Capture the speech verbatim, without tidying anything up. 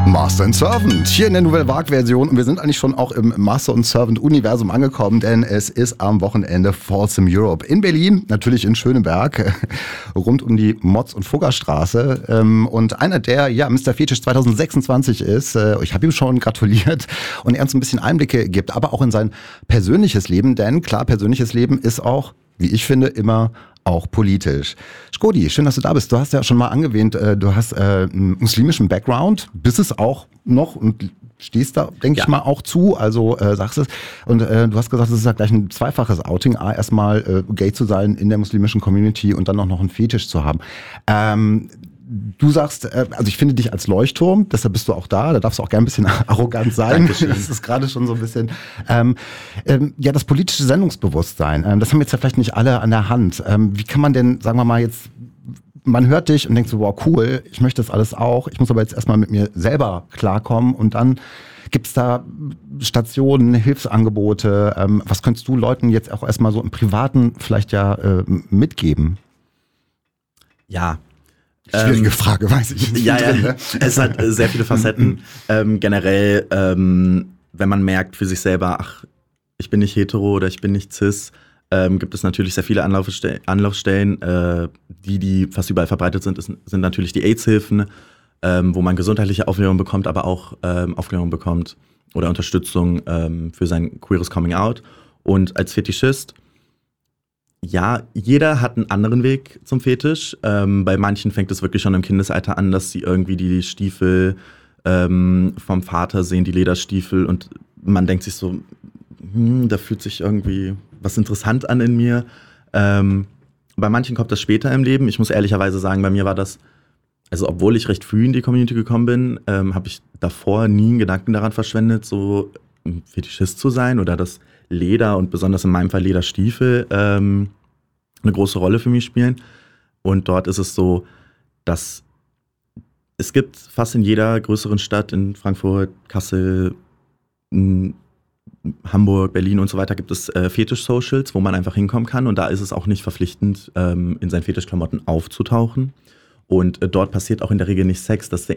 Master and Servant, hier in der Nouvelle Vague-Version. Und wir sind eigentlich schon auch im Master and Servant-Universum angekommen, denn es ist am Wochenende Folsom Europe in Berlin, natürlich in Schöneberg, rund um die Motz- und Fuggerstraße. Und einer, der ja Mister Fetisch zwanzig sechsundzwanzig ist, ich habe ihm schon gratuliert, und er uns ein bisschen Einblicke gibt, aber auch in sein persönliches Leben, denn klar, persönliches Leben ist auch, wie ich finde, immer auch politisch. Shkodi, schön, dass du da bist. Du hast ja schon mal angewähnt, du hast einen muslimischen Background, bist es auch noch und stehst da, denke ja. ich mal, auch zu, also äh, sagst es. Und äh, du hast gesagt, es ist ja gleich ein zweifaches Outing. A, erstmal äh, gay zu sein in der muslimischen Community und dann auch noch einen Fetisch zu haben. Ähm, Du sagst, also ich finde dich als Leuchtturm, deshalb bist du auch da, da darfst du auch gerne ein bisschen arrogant sein. Dankeschön. Das ist gerade schon so ein bisschen, ähm, ähm, ja, das politische Sendungsbewusstsein, ähm, das haben jetzt ja vielleicht nicht alle an der Hand. Ähm, wie kann man denn, sagen wir mal jetzt, man hört dich und denkt so, wow, cool, ich möchte das alles auch, ich muss aber jetzt erstmal mit mir selber klarkommen, und dann gibt's da Stationen, Hilfsangebote, ähm, was könntest du Leuten jetzt auch erstmal so im Privaten vielleicht ja äh, mitgeben? Ja, Schwierige ähm, Frage, weiß ich nicht. Ja, drin, ja. Ne? Es hat sehr viele Facetten. ähm, generell, ähm, wenn man merkt für sich selber, ach, ich bin nicht hetero oder ich bin nicht cis, ähm, gibt es natürlich sehr viele Anlaufstellen. Anlaufstellen äh, die, die fast überall verbreitet sind, ist, sind natürlich die AIDS-Hilfen, ähm, wo man gesundheitliche Aufklärung bekommt, aber auch ähm, Aufklärung bekommt oder Unterstützung ähm, für sein queeres Coming-out. Und als Fetischist, ja, jeder hat einen anderen Weg zum Fetisch. Ähm, bei manchen fängt es wirklich schon im Kindesalter an, dass sie irgendwie die Stiefel ähm, vom Vater sehen, die Lederstiefel, und man denkt sich so, hm, da fühlt sich irgendwie was interessant an in mir. Ähm, bei manchen kommt das später im Leben. Ich muss ehrlicherweise sagen, bei mir war das, also obwohl ich recht früh in die Community gekommen bin, ähm, habe ich davor nie einen Gedanken daran verschwendet, so ein Fetischist zu sein oder das Leder und besonders in meinem Fall Lederstiefel ähm, eine große Rolle für mich spielen. Und dort ist es so, dass es gibt fast in jeder größeren Stadt, in Frankfurt, Kassel, in Hamburg, Berlin und so weiter, gibt es äh, Fetisch-Socials, wo man einfach hinkommen kann. Und da ist es auch nicht verpflichtend, ähm, in seinen Fetischklamotten aufzutauchen. Und äh, dort passiert auch in der Regel nicht Sex. Das,